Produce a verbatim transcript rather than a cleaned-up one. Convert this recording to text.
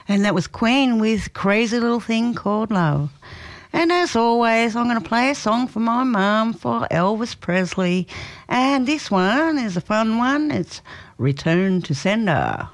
And that was Queen with Crazy Little Thing Called Love. And as always, I'm going to play a song for my mum, for Elvis Presley. And this one is a fun one. It's Return to Sender.